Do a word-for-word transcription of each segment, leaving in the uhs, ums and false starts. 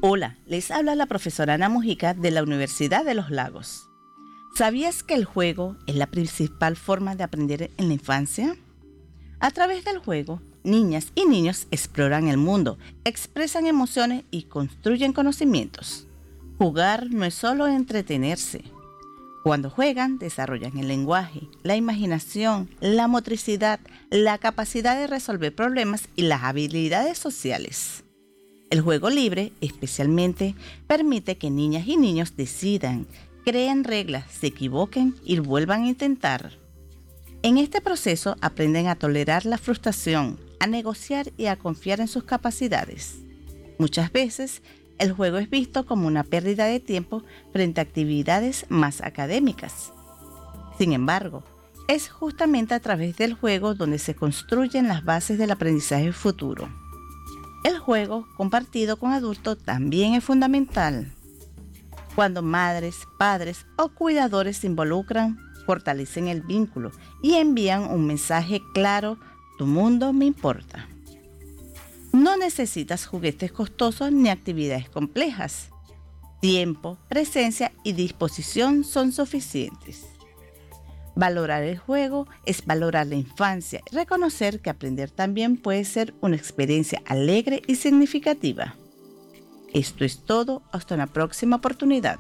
Hola, les habla la profesora Ana Mujica de la Universidad de los Lagos. ¿Sabías que el juego es la principal forma de aprender en la infancia? A través del juego, niñas y niños exploran el mundo, expresan emociones y construyen conocimientos. Jugar no es solo entretenerse. Cuando juegan, desarrollan el lenguaje, la imaginación, la motricidad, la capacidad de resolver problemas y las habilidades sociales. El juego libre, especialmente, permite que niñas y niños decidan, creen reglas, se equivoquen y vuelvan a intentar. En este proceso aprenden a tolerar la frustración, a negociar y a confiar en sus capacidades. Muchas veces, el juego es visto como una pérdida de tiempo frente a actividades más académicas. Sin embargo, es justamente a través del juego donde se construyen las bases del aprendizaje futuro. El juego compartido con adultos también es fundamental. Cuando madres, padres o cuidadores se involucran, fortalecen el vínculo y envían un mensaje claro: tu mundo me importa. No necesitas juguetes costosos ni actividades complejas. Tiempo, presencia y disposición son suficientes. Valorar el juego es valorar la infancia y reconocer que aprender también puede ser una experiencia alegre y significativa. Esto es todo, hasta una próxima oportunidad.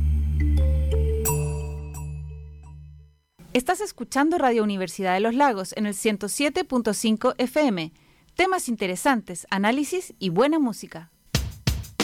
Estás escuchando Radio Universidad de los Lagos en el ciento siete punto cinco F M. Temas interesantes, análisis y buena música.